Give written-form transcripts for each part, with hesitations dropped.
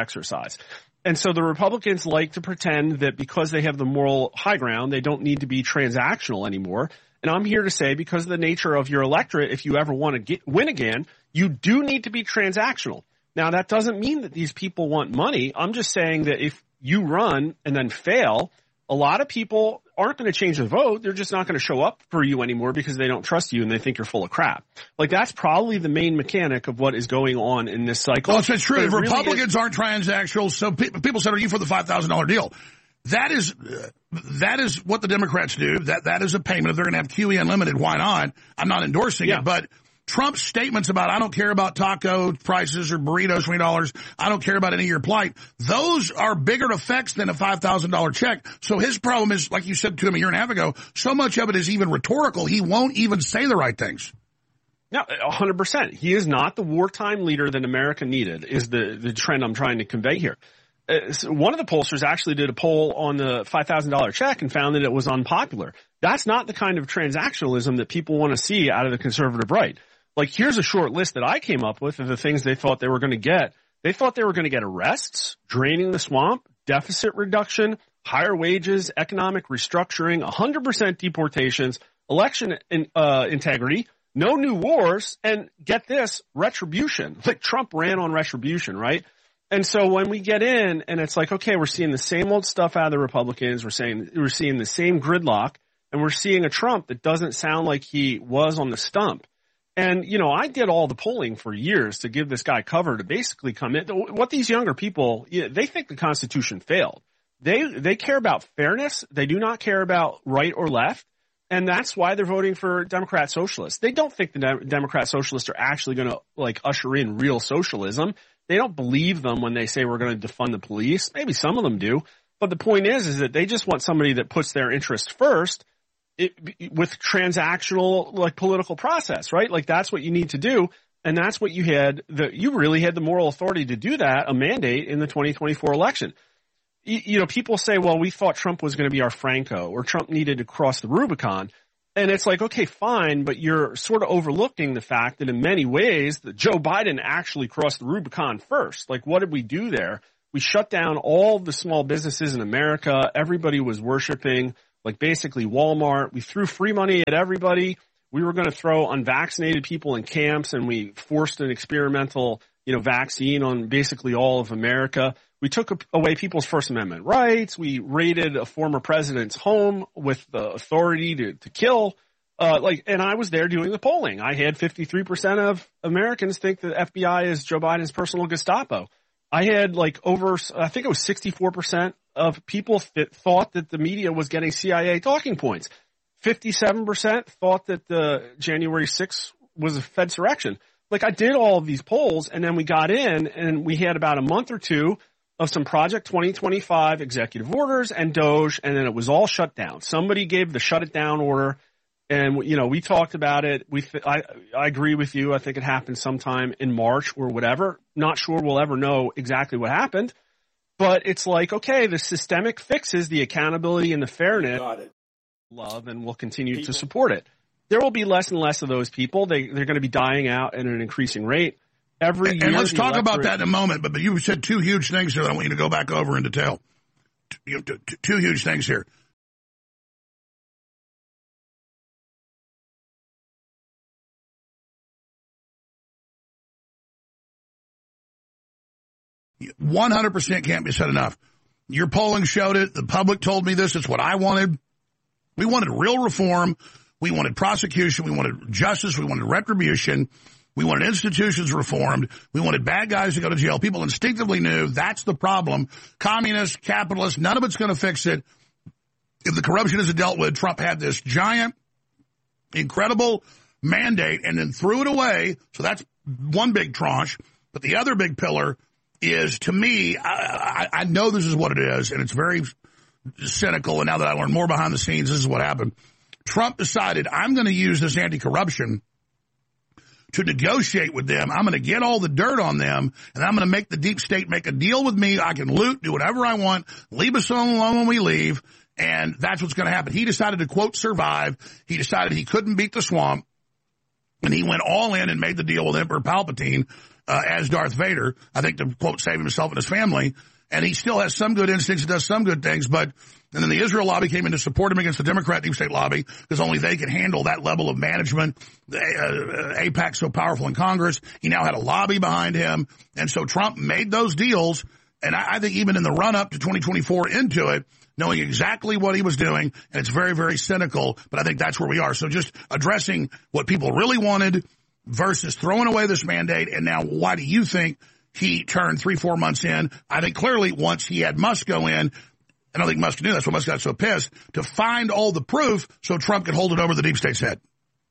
exercise. And so the Republicans like to pretend that because they have the moral high ground, they don't need to be transactional anymore. And I'm here to say, because of the nature of your electorate, if you ever want to win again, you do need to be transactional. Now, that doesn't mean that these people want money. I'm just saying that if you run and then fail, a lot of people aren't going to change the vote. They're just not going to show up for you anymore because they don't trust you and they think you're full of crap. Like, that's probably the main mechanic of what is going on in this cycle. Well, it's true. If Republicans aren't transactional, so people said, are you for the $5,000 deal? That is what the Democrats do. That is a payment. If they're going to have QE unlimited, why not? I'm not endorsing it, but Trump's statements about, I don't care about taco prices or burritos, $20, I don't care about any of your plight, those are bigger effects than a $5,000 check. So his problem is, like you said to him a year and a half ago, so much of it is even rhetorical, he won't even say the right things. No, 100%. He is not the wartime leader that America needed, is the trend I'm trying to convey here. So one of the pollsters actually did a poll on the $5,000 check and found that it was unpopular. That's not the kind of transactionalism that people want to see out of the conservative right. Like, here's a short list that I came up with of the things they thought they were going to get. They thought they were going to get arrests, draining the swamp, deficit reduction, higher wages, economic restructuring, 100% deportations, election integrity, no new wars, and get this, retribution. Like, Trump ran on retribution, right? And so when we get in and it's like, okay, we're seeing the same old stuff out of the Republicans, we're seeing the same gridlock, and we're seeing a Trump that doesn't sound like he was on the stump. And, you know, I did all the polling for years to give this guy cover to basically come in. What these younger people, they think the Constitution failed. They care about fairness. They do not care about right or left. And that's why they're voting for Democrat socialists. They don't think the Democrat socialists are actually going to, like, usher in real socialism. They don't believe them when they say we're going to defund the police. Maybe some of them do. But the point is that they just want somebody that puts their interest first with transactional, like, political process, right? Like, that's what you need to do. And that's what you really had the moral authority to do that, a mandate in the 2024 election. You know, people say, well, we thought Trump was going to be our Franco, or Trump needed to cross the Rubicon. And it's like, okay, fine, but you're sort of overlooking the fact that in many ways that Joe Biden actually crossed the Rubicon first. Like, what did we do there? We shut down all the small businesses in America. Everybody was worshiping, like, basically Walmart. We threw free money at everybody. We were going to throw unvaccinated people in camps, and we forced an experimental, vaccine on basically all of America. We took away people's First Amendment rights. We raided a former president's home with the authority to kill. And I was there doing the polling. I had 53% of Americans think the FBI is Joe Biden's personal Gestapo. I had I think it was 64% of people that thought that the media was getting CIA talking points. 57% thought that the January 6th was a Fedsurrection. Like, I did all of these polls, and then we got in, and we had about a month or two of some Project 2025 executive orders and DOJ, and then it was all shut down. Somebody gave the shut it down order, and, we talked about it. I agree with you. I think it happened sometime in March or whatever. Not sure we'll ever know exactly what happened, but it's like, okay, the systemic fixes, the accountability and the fairness. Got it. Love, and we'll continue to support it. There will be less and less of those people. They're going to be dying out at an increasing rate. Every year. And let's talk about that in a moment, but you said two huge things here that I want you to go back over in detail. Two huge things here. $100% can't be said enough. Your polling showed it. The public told me this. It's what I wanted. We wanted real reform. We wanted prosecution. We wanted justice. We wanted retribution. We wanted institutions reformed. We wanted bad guys to go to jail. People instinctively knew that's the problem. Communists, capitalists, none of it's going to fix it. If the corruption isn't dealt with, Trump had this giant, incredible mandate and then threw it away. So that's one big tranche. But the other big pillar is, to me, I know this is what it is, and it's very cynical. And now that I learn more behind the scenes, this is what happened. Trump decided, I'm going to use this anti-corruption to negotiate with them. I'm going to get all the dirt on them, and I'm going to make the deep state make a deal with me. I can loot, do whatever I want, leave us alone when we leave, and that's what's going to happen. He decided to, quote, survive. He decided he couldn't beat the swamp, and he went all in and made the deal with Emperor Palpatine as Darth Vader, I think to, quote, save himself and his family. And he still has some good instincts and does some good things. And then the Israel lobby came in to support him against the Democrat deep state lobby because only they could handle that level of management. AIPAC's so powerful in Congress. He now had a lobby behind him. And so Trump made those deals. And I think even in the run-up to 2024 into it, knowing exactly what he was doing, and it's very, very cynical, but I think that's where we are. So just addressing what people really wanted versus throwing away this mandate, and now why do you think he turned 3-4 months in? I think clearly once he had Musk go in, I don't think Musk knew that's why Musk got so pissed, to find all the proof so Trump could hold it over the deep state's head.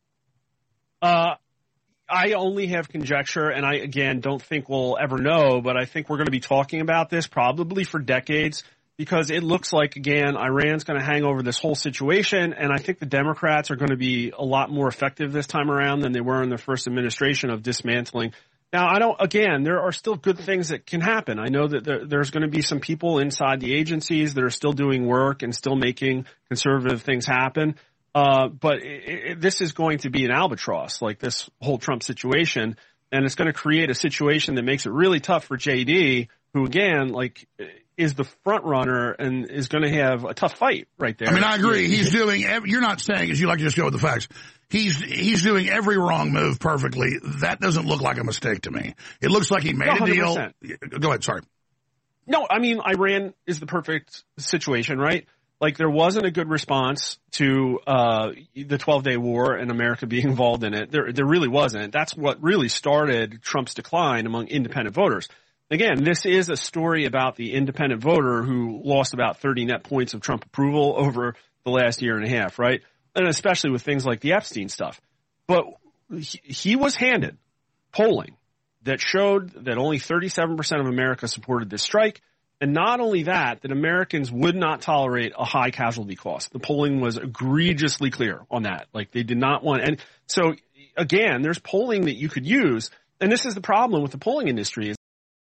I only have conjecture, and I, again, don't think we'll ever know, but I think we're going to be talking about this probably for decades because it looks like, again, Iran's going to hang over this whole situation, and I think the Democrats are going to be a lot more effective this time around than they were in the first administration of dismantling. Now, there are still good things that can happen. I know that there's going to be some people inside the agencies that are still doing work and still making conservative things happen. But this is going to be an albatross, like this whole Trump situation, and it's going to create a situation that makes it really tough for JD, who again, is the front runner and is going to have a tough fight right there. I mean, I agree. He's doing, you're not saying, as you like to just go with the facts, he's doing every wrong move perfectly. That doesn't look like a mistake to me. It looks like he made a deal. Go ahead, sorry. No, I mean, Iran is the perfect situation, right? Like, there wasn't a good response to the 12-day war and America being involved in it. There really wasn't. That's what really started Trump's decline among independent voters. Again, this is a story about the independent voter who lost about 30 net points of Trump approval over the last year and a half, right? And especially with things like the Epstein stuff. But he was handed polling that showed that only 37% of America supported this strike. And not only that Americans would not tolerate a high casualty cost. The polling was egregiously clear on that. Like, they did not want, and so again, there's polling that you could use. And this is the problem with the polling industry.